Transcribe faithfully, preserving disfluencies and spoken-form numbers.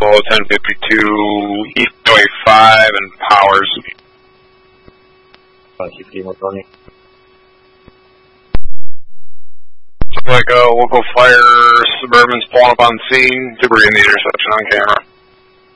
Bravo ten fifty-two, East Highway five and Powers. Looks like a local fire Suburban's pulling up on scene, debris in the intersection on camera.